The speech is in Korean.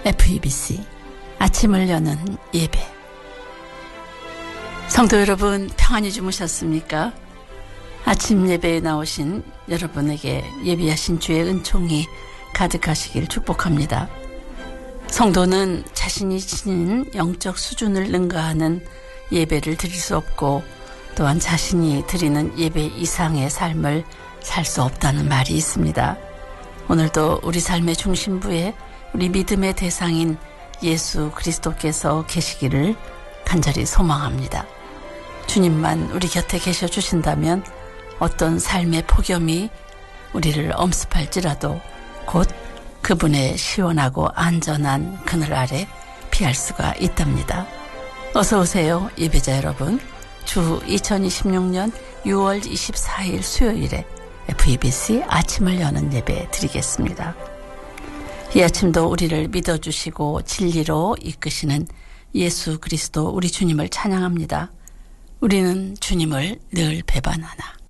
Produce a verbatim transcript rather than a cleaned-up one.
에프이비씨 아침을 여는 예배. 성도 여러분, 평안히 주무셨습니까? 아침 예배에 나오신 여러분에게 예비하신 주의 은총이 가득하시길 축복합니다. 성도는 자신이 지닌 영적 수준을 능가하는 예배를 드릴 수 없고, 또한 자신이 드리는 예배 이상의 삶을 살 수 없다는 말이 있습니다. 오늘도 우리 삶의 중심부에 우리 믿음의 대상인 예수 그리스도께서 계시기를 간절히 소망합니다. 주님만 우리 곁에 계셔 주신다면 어떤 삶의 폭염이 우리를 엄습할지라도 곧 그분의 시원하고 안전한 그늘 아래 피할 수가 있답니다. 어서 오세요, 예배자 여러분. 주 이천이십육 년 유월 이십사일 수요일에 에프이비씨 아침을 여는 예배 드리겠습니다. 이 아침도 우리를 믿어주시고 진리로 이끄시는 예수 그리스도 우리 주님을 찬양합니다. 우리는 주님을 늘 배반하나.